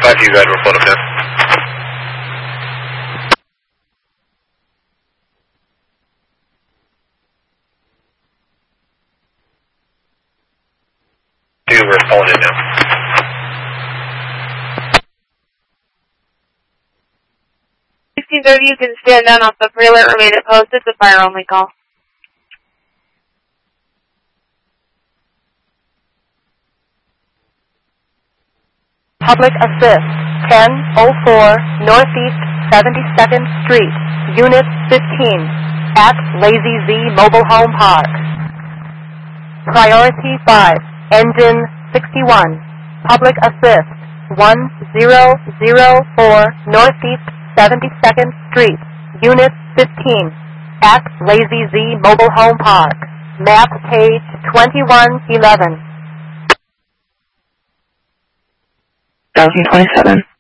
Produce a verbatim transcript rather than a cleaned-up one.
five to you guys, report up there. Two, we're pulling in now. sixteen thirty, you can stand down off the pre-alert, remain at post. It's a fire-only call. Public assist, ten oh four Northeast seventy-second Street, Unit fifteen, at Lazy Z Mobile Home Park. Priority five, engine sixty-one. Public assist, one zero zero four Northeast seventy-second Street, Unit fifteen, at Lazy Z Mobile Home Park. Map page twenty-one eleven. one thousand twenty-seven.